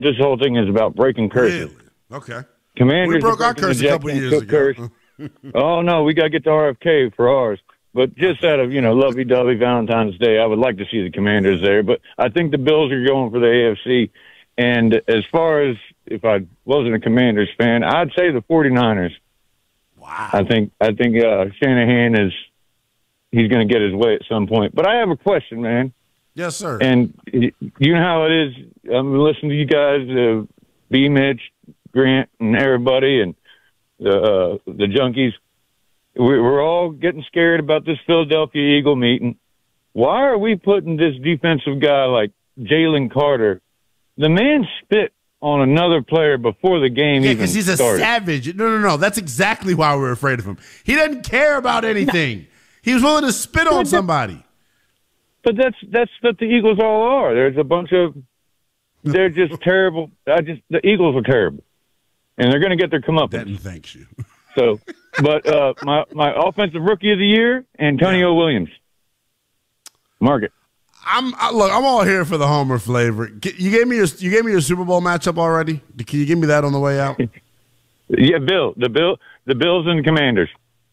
this whole thing is about breaking curses. Really? Okay. Commanders We broke our curse a couple years ago. Oh, no, we got to get to RFK for ours. But just out of, lovey-dovey Valentine's Day, I would like to see the Commanders there. But I think the Bills are going for the AFC. And as far as if I wasn't a Commanders fan, I'd say the 49ers. Wow. I think Shanahan he's going to get his way at some point. But I have a question, man. Yes, sir. And you know how it is. I'm listening to you guys, B. Mitch, Grant, and everybody, and the junkies. We're all getting scared about this Philadelphia Eagle meeting. Why are we putting this defensive guy like Jalen Carter? The man spit on another player before the game even because he's a started. savage. No. That's exactly why we're afraid of him. He doesn't care about anything. He was willing to spit on somebody. But that's what the Eagles all are. There's a bunch of – they're just terrible. The Eagles are terrible. And they're going to get their comeuppance. Denton thanks you. So, but my offensive rookie of the year, Antonio Williams. Mark it. I'm all here for the homer flavor. You gave me your Super Bowl matchup already. Can you give me that on the way out? Yeah, the Bills and the Commanders.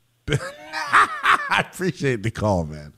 I appreciate the call, man.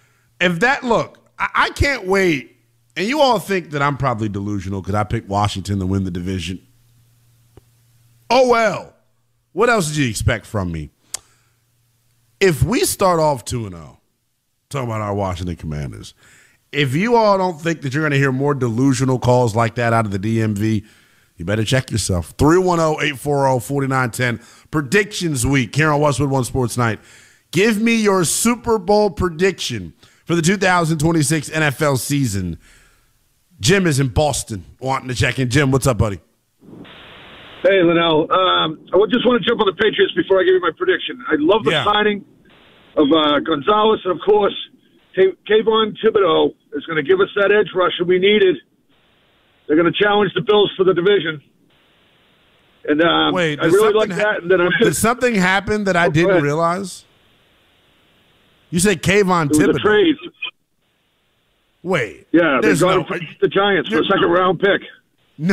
I can't wait. And you all think that I'm probably delusional because I picked Washington to win the division. Oh, well. What else did you expect from me? If we start off 2-0, talking about our Washington Commanders, if you all don't think that you're going to hear more delusional calls like that out of the DMV, you better check yourself. 310-840-4910. Predictions week here on Westwood One Sports Night. Give me your Super Bowl prediction for the 2026 NFL season. Jim is in Boston wanting to check in. Jim, what's up, buddy? Hey, Linnell. I just want to jump on the Patriots before I give you my prediction. I love the signing of Gonzalez, and, of course, Kayvon Thibodeau is going to give us that edge rusher we needed. They're going to challenge the Bills for the division. And Wait, I really like that. And then did something happen that I didn't realize? You said Kayvon Thibodeau. It was a trade. Wait. Yeah, they got the Giants for a second-round pick. No.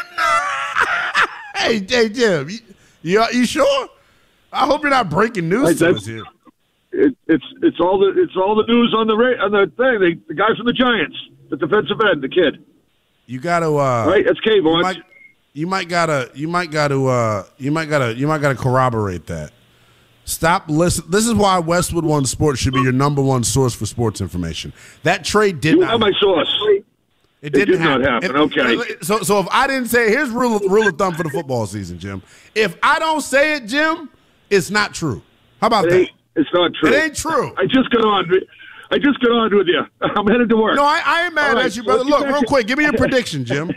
Hey, Jim, you sure? I hope you're not breaking news to us here. It's all the news on the thing. The guy from the Giants, the defensive end, the kid. You got to right. That's Kayvon. You might gotta corroborate that. Stop listening. This is why Westwood One Sports should be your number one source for sports information. That trade did not. You are my source. It did not happen. Okay. So if I didn't say it, here's rule of thumb for the football season, Jim. If I don't say it, Jim, it's not true. How about that? It's not true. It ain't true. I just got on with you. I'm headed to work. No, I ain't mad at you, brother. Look, real quick, give me your prediction, Jim.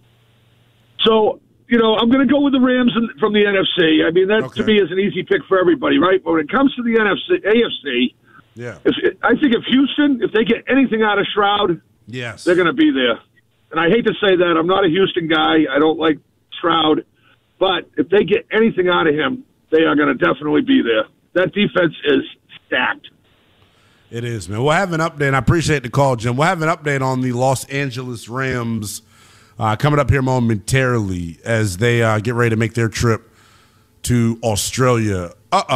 So, I'm going to go with the Rams from the NFC. I mean, that to me is an easy pick for everybody, right? But when it comes to the AFC, I think if they get anything out of Stroud, yes, they're going to be there. And I hate to say that. I'm not a Houston guy. I don't like Stroud. But if they get anything out of him, they are going to definitely be there. That defense is stacked. It is, man. We'll have an update. I appreciate the call, Jim. We'll have an update on the Los Angeles Rams coming up here momentarily as they get ready to make their trip to Australia.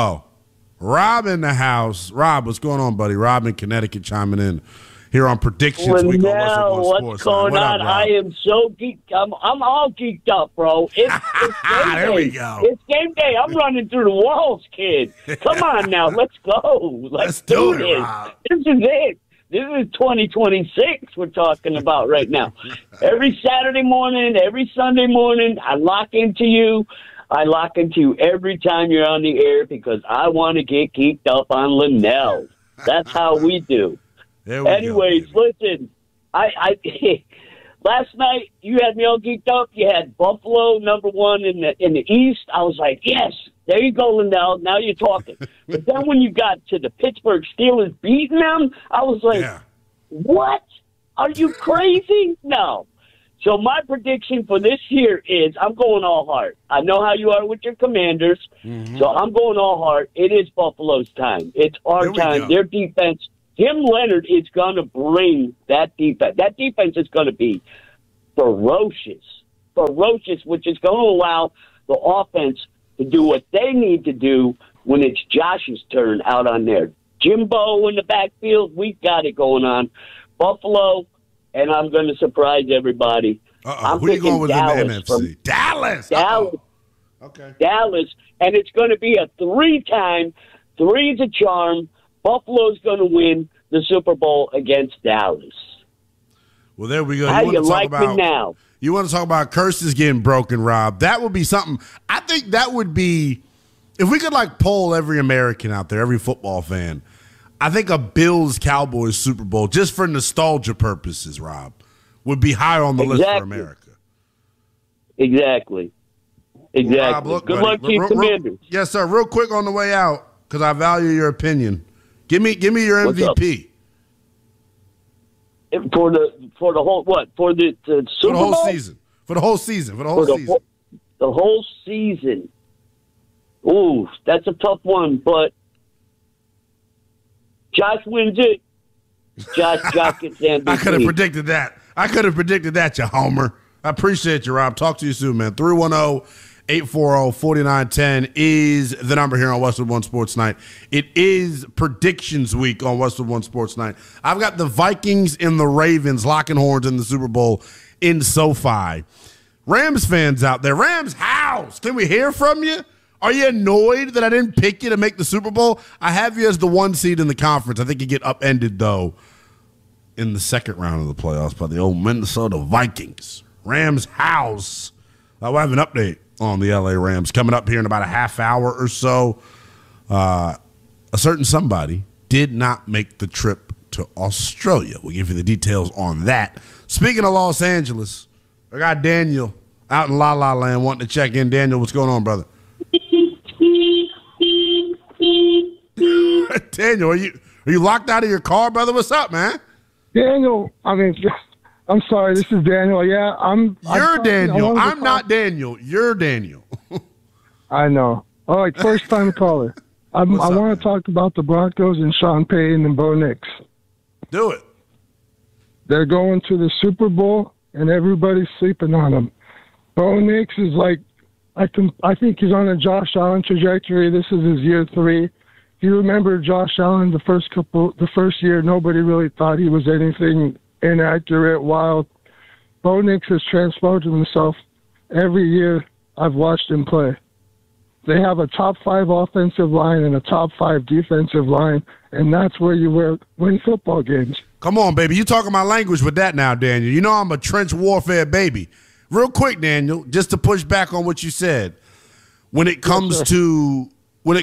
Rob in the house. Rob, what's going on, buddy? Rob in Connecticut chiming in here on Predictions Week on Westwood One Sports. What's going on? I am so geeked. I'm all geeked up, bro. It's game day. There we go. It's game day. I'm running through the walls, kid. Come on now. Let's go. Let's do this. Rob. This is it. This is 2026 we're talking about right now. Every Saturday morning, every Sunday morning, I lock into you. I lock into you every time you're on the air because I want to get geeked up on Linnell. That's how we do. Anyways, listen, I last night you had me all geeked up. You had Buffalo #1 in the East. I was like, yes, there you go, Linnell. Now you're talking. But then when you got to the Pittsburgh Steelers beating them, I was like, what? Are you crazy? No. So my prediction for this year is I'm going all heart. I know how you are with your Commanders, so I'm going all heart. It is Buffalo's time. It's our time. Their defense. Tim Leonard is going to bring that defense. That defense is going to be ferocious. ferocious, which is going to allow the offense to do what they need to do when it's Josh's turn out on there. Jimbo in the backfield, we've got it going on. Buffalo, and I'm going to surprise everybody. I'm Who are you going with Dallas in the NFC? Dallas. Okay. Dallas, and it's going to be a 3-time, 3's a charm. Buffalo's going to win the Super Bowl against Dallas. Well, there we go. How you like me now? You want to talk about curses getting broken, Rob? That would be something. I think that would be, if we could like poll every American out there, every football fan, I think a Bills-Cowboys Super Bowl, just for nostalgia purposes, Rob, would be higher on the list for America. Exactly. Rob, look, Good luck to you, Commanders. Yes, sir. Real quick on the way out, because I value your opinion. Give me your MVP. For the whole what? For the Super Bowl? For the whole season. For the whole season. The whole season. Ooh, that's a tough one, but Josh wins it. Josh gets the MVP. I could have predicted that. You homer. I appreciate you, Rob. Talk to you soon, man. 310-840-4910 is the number here on Westwood One Sports Night. It is predictions week on Westwood One Sports Night. I've got the Vikings and the Ravens locking horns in the Super Bowl in SoFi. Rams fans out there, Rams house, can we hear from you? Are you annoyed that I didn't pick you to make the Super Bowl? I have you as the 1 seed in the conference. I think you get upended, though, in the second round of the playoffs by the old Minnesota Vikings. Rams house. We'll have an update on the LA Rams coming up here in about a half hour or so. A certain somebody did not make the trip to Australia. We'll give you the details on that. Speaking of Los Angeles, I got Daniel out in La La Land wanting to check in. Daniel, what's going on, brother? Daniel, are you locked out of your car, brother? What's up, man? Daniel, I'm sorry. This is Daniel. Yeah, You're Daniel. I'm not Daniel. You're Daniel. I know. All right, first time caller. I want to talk about the Broncos and Sean Payton and Bo Nix. Do it. They're going to the Super Bowl, and everybody's sleeping on them. Bo Nix is like, I think he's on a Josh Allen trajectory. This is his year 3. If you remember Josh Allen, the first year, nobody really thought he was anything inaccurate, wild. Bo Nix has transformed himself every year I've watched him play. They have a top 5 offensive line and a top 5 defensive line, and that's where you win football games. Come on, baby. You talking my language with that now, Daniel. You know I'm a trench warfare baby. Real quick, Daniel, just to push back on what you said. When it comes to the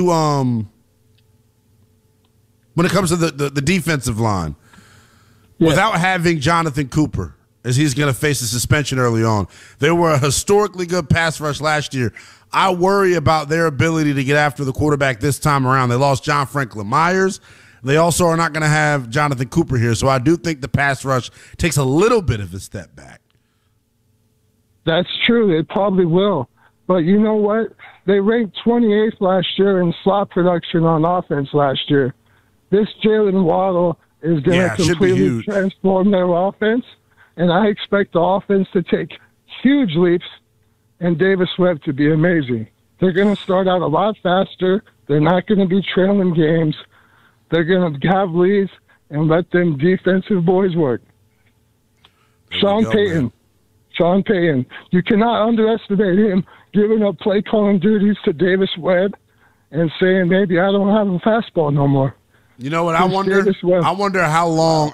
defensive line, without having Jonathan Cooper, as he's going to face a suspension early on, they were a historically good pass rush last year. I worry about their ability to get after the quarterback this time around. They lost John Franklin Myers. They also are not going to have Jonathan Cooper here, so I do think the pass rush takes a little bit of a step back. That's true. It probably will. But you know what? They ranked 28th last year in slot production on offense last year. This Jalen Waddle is going to completely transform their offense, and I expect the offense to take huge leaps and Davis Webb to be amazing. They're going to start out a lot faster. They're not going to be trailing games. They're going to have leads and let them defensive boys work. Sean Payton. You cannot underestimate him giving up play calling duties to Davis Webb and saying maybe I don't have a fastball no more. You know what? I wonder how long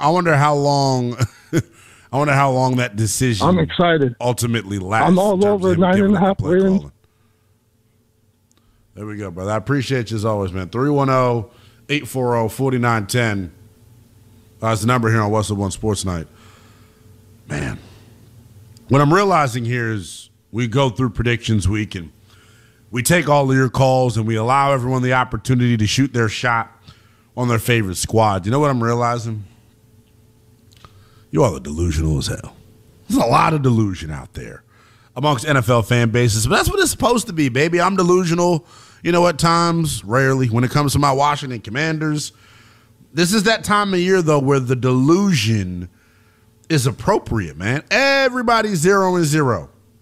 that decision. I'm excited. Ultimately lasts. I'm all over 9.5 wins. There we go, brother. I appreciate you as always, man. 310-840-4910. That's the number here on Westwood One Sports Night. Man, what I'm realizing here is we go through predictions week and we take all of your calls and we allow everyone the opportunity to shoot their shot on their favorite squad. You know what I'm realizing? You all are delusional as hell. There's a lot of delusion out there amongst NFL fan bases, but that's what it's supposed to be, baby. I'm delusional, at times, rarely, when it comes to my Washington Commanders. This is that time of year, though, where the delusion is appropriate, man. Everybody's 0-0.